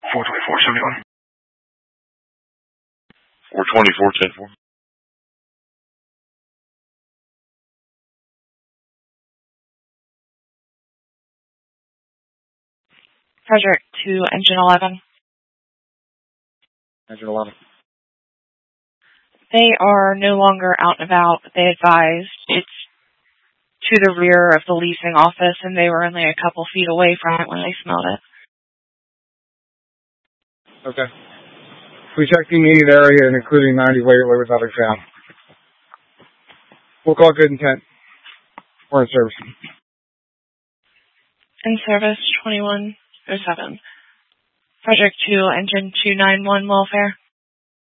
424-71. 420-410-4. Frederick to engine 11. Engine 11. They are no longer out and about. They advised it's to the rear of the leasing office, and they were only a couple feet away from it when they smelled it. Okay. We checked the immediate area, including 90 Waverly, without exam. We'll call good intent. We're in service. In service, 2107. Frederick to engine 291 welfare.